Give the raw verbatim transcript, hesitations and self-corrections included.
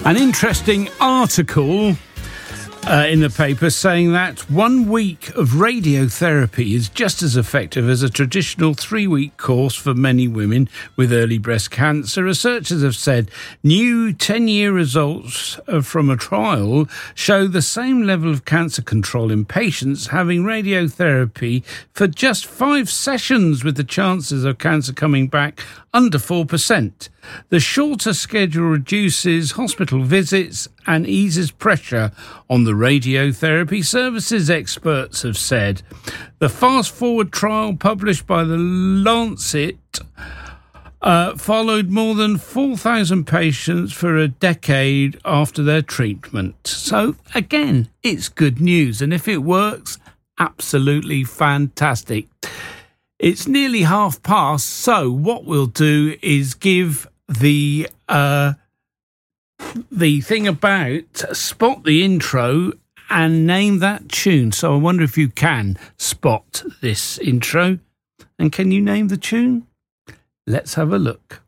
An interesting article uh, in the paper saying that one week of radiotherapy is just as effective as a traditional three-week course for many women with early breast cancer. Researchers have said new ten-year results from a trial show the same level of cancer control in patients having radiotherapy for just five sessions, with the chances of cancer coming back under four percent. The shorter schedule reduces hospital visits and eases pressure on the radiotherapy services, experts have said. The fast-forward trial published by the Lancet uh, followed more than four thousand patients for a decade after their treatment. So, again, it's good news. And if it works, absolutely fantastic. It's nearly half past, so what we'll do is give the uh, the thing about spot the intro and name that tune. So I wonder if you can spot this intro. And can you name the tune? Let's have a look.